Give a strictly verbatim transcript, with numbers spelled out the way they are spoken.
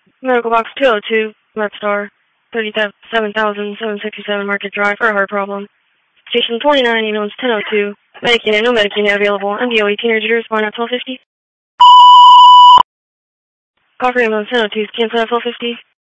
Medical box two oh two, Red Star, thirty-seven thousand seven hundred sixty-seven Market Drive for a heart problem. Station twenty-nine, ambulance ten oh two, Medicaid and no Medicaid available, M D O eighteen or jitters, line at twelve fifty. Call for ambulance ten oh two, cancel at twelve fifty.